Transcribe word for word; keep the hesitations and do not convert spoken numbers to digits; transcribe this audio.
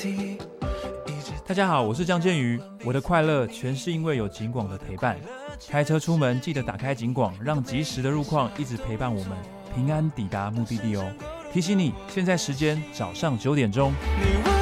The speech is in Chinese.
大家好，我是江建瑜，我的快乐全是因为有警广的陪伴。开车出门记得打开警广，让及时的路况一直陪伴我们，平安抵达目的地哦。提醒你，现在时间早上九点钟。